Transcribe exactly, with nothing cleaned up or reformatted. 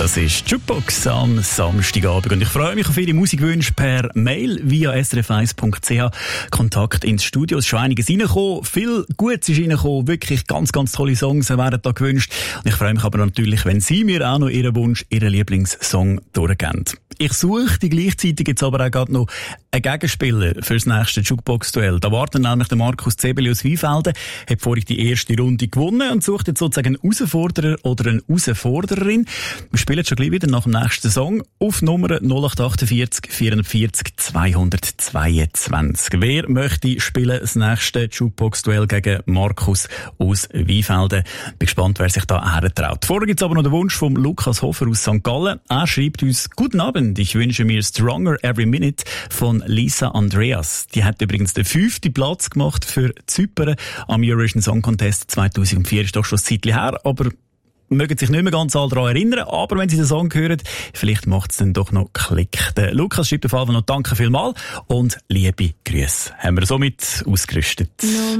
Das ist Jukebox am Samstagabend und ich freue mich auf Ihre Musikwünsche per Mail via s r f eins punkt c h. Kontakt ins Studio. Es ist schon einiges reingekommen. Viel Gutes ist reingekommen. Wirklich ganz, ganz tolle Songs werden da gewünscht. Und ich freue mich aber natürlich, wenn Sie mir auch noch Ihren Wunsch, Ihren Lieblingssong durchgeben. Ich suche die gleichzeitig jetzt aber auch gerade noch einen Gegenspieler für das nächste Jukebox-Duell. Da wartet nämlich der Markus Zebeli aus Weinfelden, hat vorhin die erste Runde gewonnen und sucht jetzt sozusagen einen Herausforderer oder eine Herausfordererin. Wir spielen schon gleich wieder nach dem nächsten Song auf Nummer null acht achtundvierzig vierundvierzig zweihundertzweiundzwanzig. Wer möchte spielen das nächste Jukebox-Duell gegen Markus aus Weinfelden? Bin gespannt, wer sich da hertraut. Vorher gibt es aber noch den Wunsch von Lukas Hofer aus Sankt Gallen. Er schreibt uns: Guten Abend, ich wünsche mir Stronger Every Minute von Lisa Andreas. Die hat übrigens den fünften Platz gemacht für Zypern am Eurovision Song Contest zweitausendvier. Ist doch schon ein Zeitchen her, aber mögen sich nicht mehr ganz alle daran erinnern. Aber wenn Sie den Song hören, vielleicht macht es dann doch noch Klick. Der Lukas schreibt auf jeden Fall noch Danke vielmals und liebe Grüße. Haben wir somit ausgerüstet. No.